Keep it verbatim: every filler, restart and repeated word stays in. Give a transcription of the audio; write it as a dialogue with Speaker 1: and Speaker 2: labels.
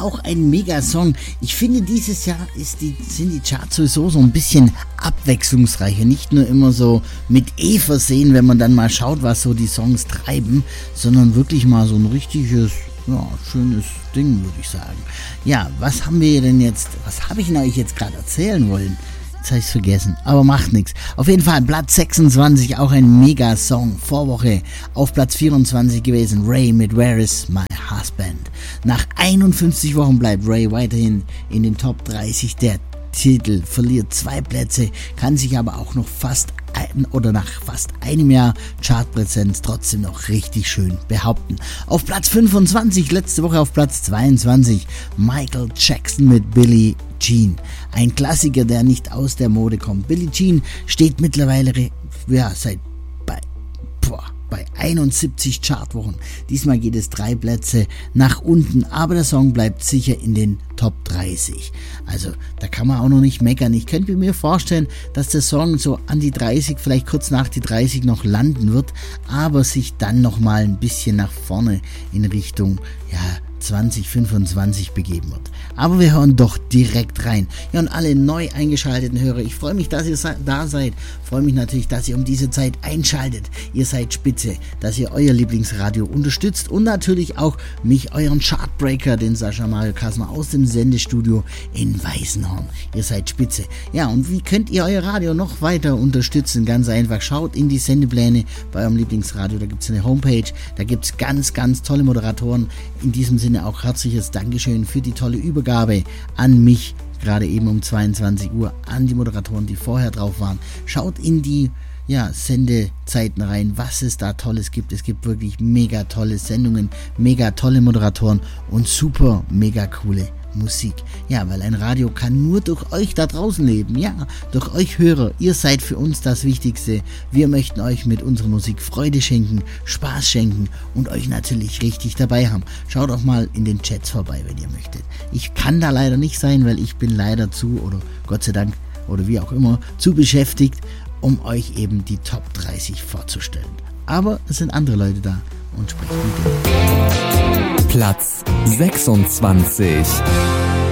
Speaker 1: auch ein Mega-Song. Ich finde, dieses Jahr ist die, sind die Charts sowieso so ein bisschen abwechslungsreicher. Nicht nur immer so mit E versehen, wenn man dann mal schaut, was so die Songs treiben, sondern wirklich mal so ein richtiges, ja, schönes Ding, würde ich sagen. Ja, was haben wir denn jetzt, was habe ich denn euch jetzt gerade erzählen wollen? Jetzt habe ich es vergessen, aber macht nichts. Auf jeden Fall Platz sechsundzwanzig, auch ein Mega-Song. Vorwoche auf Platz vierundzwanzig gewesen, Ray mit Where Is My Husband. Nach einundfünfzig Wochen bleibt Ray weiterhin in den Top dreißig. Der Titel verliert zwei Plätze, kann sich aber auch noch fast ein, oder nach fast einem Jahr Chartpräsenz trotzdem noch richtig schön behaupten. Auf Platz fünfundzwanzig, letzte Woche auf Platz zweiundzwanzig, Michael Jackson mit Billie Jean. Ein Klassiker, der nicht aus der Mode kommt. Billie Jean steht mittlerweile ja, seit bei, boah, bei einundsiebzig Chartwochen. Diesmal geht es drei Plätze nach unten, aber der Song bleibt sicher in den Top dreißig. Also da kann man auch noch nicht meckern. Ich könnte mir vorstellen, dass der Song so an die dreißig, vielleicht kurz nach die dreißig noch landen wird, aber sich dann nochmal ein bisschen nach vorne in Richtung, ja, zwanzig fünfundzwanzig begeben wird. Aber wir hören doch direkt rein. Ja, und alle neu eingeschalteten Hörer, ich freue mich, dass ihr da seid. Freue mich natürlich, dass ihr um diese Zeit einschaltet. Ihr seid spitze, dass ihr euer Lieblingsradio unterstützt und natürlich auch mich, euren Chartbreaker, den Sascha Mario Kasmer aus dem Sendestudio in Weißenhorn. Ihr seid spitze. Ja, und wie könnt ihr euer Radio noch weiter unterstützen? Ganz einfach, schaut in die Sendepläne bei eurem Lieblingsradio. Da gibt es eine Homepage, da gibt es ganz, ganz tolle Moderatoren. In diesem Sinne auch herzliches Dankeschön für die tolle Übergabe an mich, gerade eben um zweiundzwanzig Uhr, an die Moderatoren, die vorher drauf waren. Schaut in die ja, Sendezeiten rein, was es da Tolles gibt. Es gibt wirklich mega tolle Sendungen, mega tolle Moderatoren und super mega coole Musik. Ja, weil ein Radio kann nur durch euch da draußen leben. Ja, durch euch Hörer. Ihr seid für uns das Wichtigste. Wir möchten euch mit unserer Musik Freude schenken, Spaß schenken und euch natürlich richtig dabei haben. Schaut auch mal in den Chats vorbei, wenn ihr möchtet. Ich kann da leider nicht sein, weil ich bin leider zu, oder Gott sei Dank, oder wie auch immer, zu beschäftigt, um euch eben die Top dreißig vorzustellen. Aber es sind andere Leute da und sprechen mit denen.
Speaker 2: Platz sechsundzwanzig.